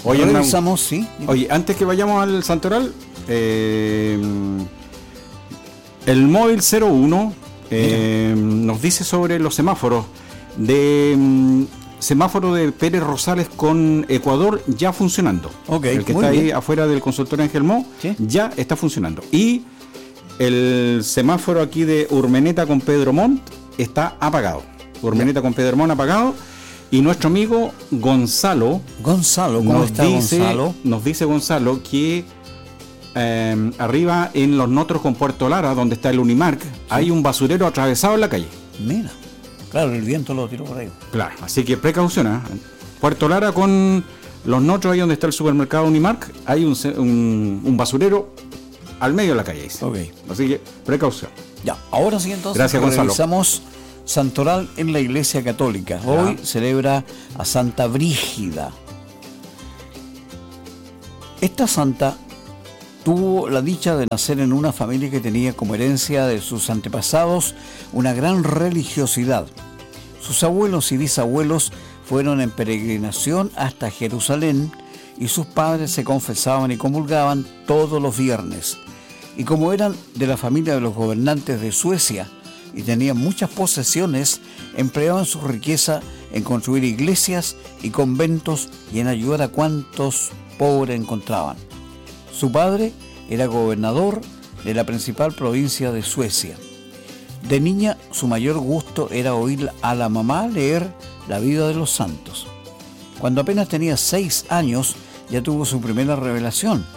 Oye, revisamos, sí. Oye, antes que vayamos al santoral, el móvil 01 nos dice sobre los semáforos semáforo de Pérez Rosales con Ecuador ya funcionando. Okay, el que está ahí afuera del consultorio Ángel Mo, ¿sí? Ya está funcionando. Y el semáforo aquí de Urmeneta con Pedro Montt está apagado. Urmeneta con Pedro Montt apagado. Y nuestro amigo Gonzalo, ¿cómo está Gonzalo? Nos dice Gonzalo que arriba en Los Notros con Puerto Lara, donde está el Unimark, sí, hay un basurero atravesado en la calle. Mira, claro, el viento lo tiró por ahí. Claro, así que precaución, ¿eh? Puerto Lara con Los Notros, ahí donde está el supermercado Unimark, hay un basurero al medio de la calle. Okay. Así que precaución. Ya, ahora sí entonces. Gracias, Gonzalo. Revisamos santoral en la Iglesia Católica. Hoy celebra a Santa Brígida. Esta santa tuvo la dicha de nacer en una familia que tenía como herencia de sus antepasados una gran religiosidad. Sus abuelos y bisabuelos fueron en peregrinación hasta Jerusalén y sus padres se confesaban y comulgaban todos los viernes. Y como eran de la familia de los gobernantes de Suecia y tenían muchas posesiones, empleaban su riqueza en construir iglesias y conventos y en ayudar a cuantos pobres encontraban. Su padre era gobernador de la principal provincia de Suecia. De niña, su mayor gusto era oír a la mamá leer la vida de los santos. Cuando apenas tenía 6 años, ya tuvo su primera revelación.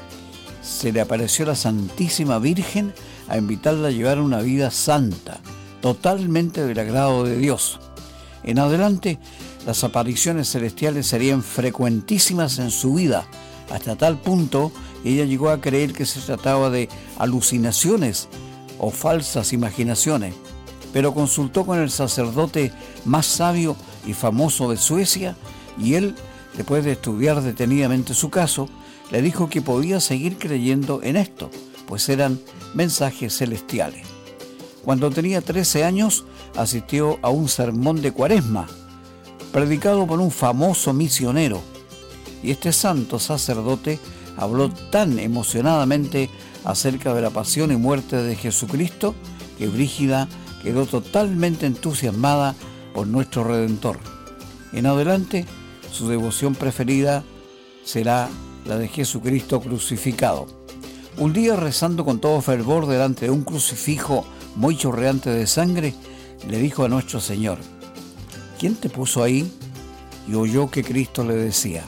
Se le apareció la Santísima Virgen a invitarla a llevar una vida santa, totalmente del agrado de Dios. En adelante, las apariciones celestiales serían frecuentísimas en su vida, hasta tal punto que ella llegó a creer que se trataba de alucinaciones o falsas imaginaciones, pero consultó con el sacerdote más sabio y famoso de Suecia y él, después de estudiar detenidamente su caso, le dijo que podía seguir creyendo en esto, pues eran mensajes celestiales. Cuando tenía 13 años, asistió a un sermón de Cuaresma, predicado por un famoso misionero, y este santo sacerdote habló tan emocionadamente acerca de la pasión y muerte de Jesucristo que Brígida quedó totalmente entusiasmada por nuestro Redentor. En adelante, su devoción preferida será la de Jesucristo crucificado. Un día, rezando con todo fervor delante de un crucifijo muy chorreante de sangre, le dijo a nuestro Señor: ¿quién te puso ahí? Y oyó que Cristo le decía: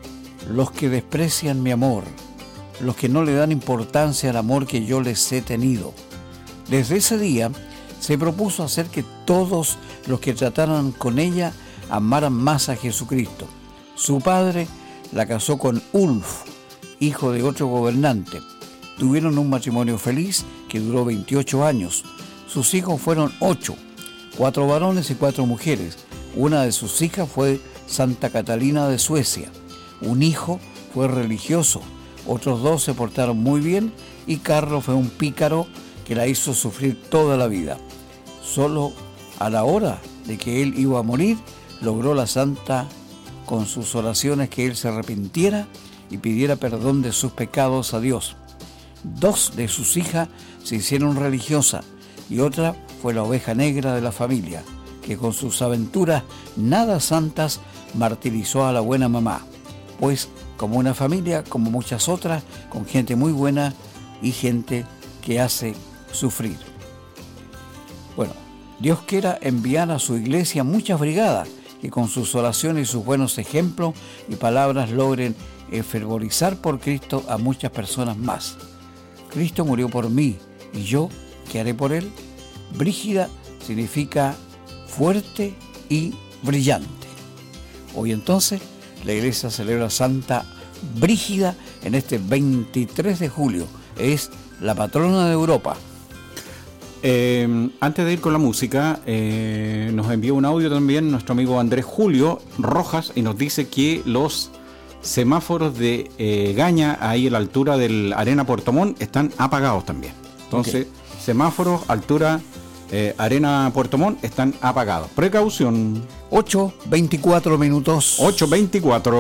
los que desprecian mi amor, los que no le dan importancia al amor que yo les he tenido. Desde ese día se propuso hacer que todos los que trataran con ella amaran más a Jesucristo. Su padre la casó con Ulf, hijo de otro gobernante. Tuvieron un matrimonio feliz que duró 28 años. Sus hijos fueron 8, 4 varones y 4 mujeres. Una de sus hijas fue Santa Catalina de Suecia. Un hijo fue religioso, otros 2 se portaron muy bien y Carlos fue un pícaro que la hizo sufrir toda la vida. Solo a la hora de que él iba a morir, logró la santa con sus oraciones que él se arrepintiera y pidiera perdón de sus pecados a Dios. 2 de sus hijas se hicieron religiosas y otra fue la oveja negra de la familia, que con sus aventuras nada santas martirizó a la buena mamá. Pues como una familia, como muchas otras, con gente muy buena y gente que hace sufrir. Bueno, Dios quiera enviar a su iglesia muchas brigadas que con sus oraciones y sus buenos ejemplos y palabras logren fervorizar por Cristo a muchas personas más. Cristo murió por mí, ¿y yo qué haré por él? Brígida significa fuerte y brillante. Hoy entonces la iglesia celebra Santa Brígida en este 23 de julio. Es la patrona de Europa. Antes de ir con la música, nos envió un audio también nuestro amigo Andrés Julio Rojas y nos dice que los semáforos de Gaña, ahí a la altura del Arena Puerto Montt, están apagados también. Entonces, semáforos, altura Arena Puerto Montt están apagados. Precaución. 8:24 minutos. 8:24.